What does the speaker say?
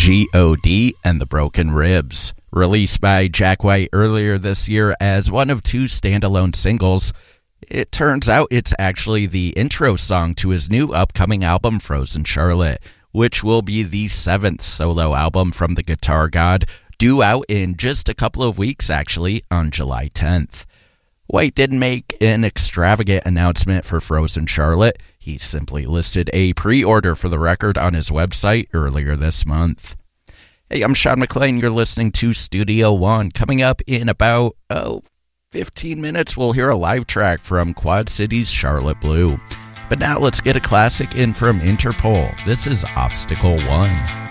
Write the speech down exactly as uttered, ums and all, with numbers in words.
G O D and the Broken Ribs. Released by Jack White earlier this year as one of two standalone singles, it turns out it's actually the intro song to his new upcoming album, Frozen Charlotte, which will be the seventh solo album from the Guitar God, due out in just a couple of weeks, actually, on July tenth. White didn't make an extravagant announcement for Frozen Charlotte. He simply listed a pre-order for the record on his website earlier this month. Hey, I'm Sean McLean. You're listening to Studio One. Coming up in about, oh, fifteen minutes, we'll hear a live track from Quad City's Charlotte Blue. But now let's get a classic in from Interpol. This is Obstacle One.